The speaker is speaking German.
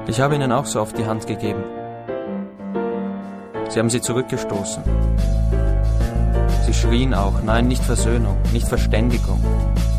Ich habe ihnen auch so oft die Hand gegeben. Sie haben sie zurückgestoßen. Sie schrien auch, nein, nicht Versöhnung, nicht Verständigung.